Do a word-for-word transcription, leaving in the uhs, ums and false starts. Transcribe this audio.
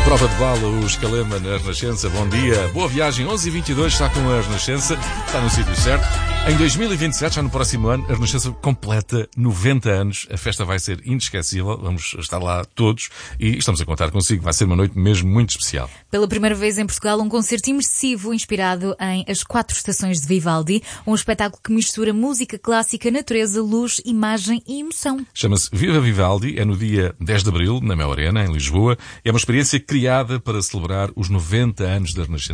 Prova de bala, o Escalema na Renascença. Bom dia, boa viagem. onze e vinte e dois está com a Renascença, está no sítio certo. Em dois mil e vinte e sete, já no próximo ano, a Renascença completa noventa anos. A festa vai ser inesquecível, vamos estar lá todos e estamos a contar consigo. Vai ser uma noite mesmo muito especial. Pela primeira vez em Portugal, um concerto imersivo inspirado em As Quatro Estações de Vivaldi, um espetáculo que mistura música clássica, natureza, luz, imagem e emoção. Chama-se Viva Vivaldi, é no dia dez de abril, na Mel Arena, em Lisboa. É uma experiência criada para celebrar os noventa anos da Renascença.